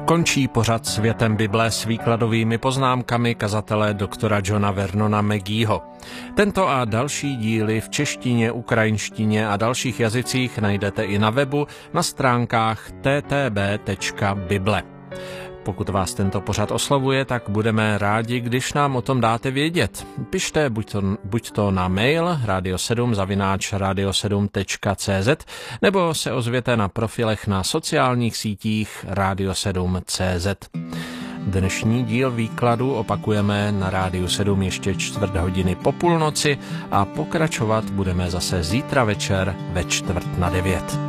Končí pořad Světem Bible s výkladovými poznámkami kazatele doktora Johna Vernona Mageeho. Tento a další díly v češtině, ukrajinštině a dalších jazycích najdete i na webu na stránkách ttb.bible. Pokud vás tento pořad oslovuje, tak budeme rádi, když nám o tom dáte vědět. Pište buď to na mail radio7@radio7.cz nebo se ozvěte na profilech na sociálních sítích radio7.cz. Dnešní díl výkladu opakujeme na Rádiu 7 ještě 4:15 po půlnoci a pokračovat budeme zase zítra večer ve 8:45.